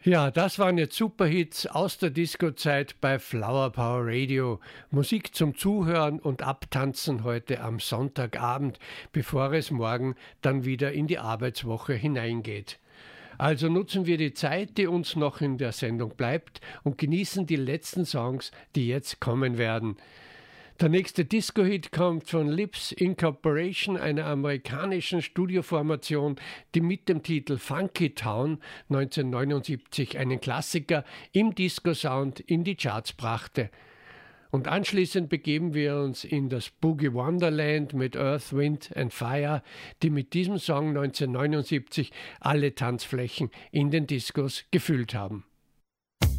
Ja, das waren jetzt Superhits aus der Disco-Zeit bei Flower Power Radio. Musik zum Zuhören und Abtanzen heute am Sonntagabend, bevor es morgen dann wieder in die Arbeitswoche hineingeht. Also nutzen wir die Zeit, die uns noch in der Sendung bleibt, und genießen die letzten Songs, die jetzt kommen werden. Der nächste Disco-Hit kommt von Lips Incorporation, einer amerikanischen Studioformation, die mit dem Titel Funky Town 1979 einen Klassiker im Disco-Sound in die Charts brachte. Und anschließend begeben wir uns in das Boogie Wonderland mit Earth, Wind and Fire, die mit diesem Song 1979 alle Tanzflächen in den Discos gefüllt haben.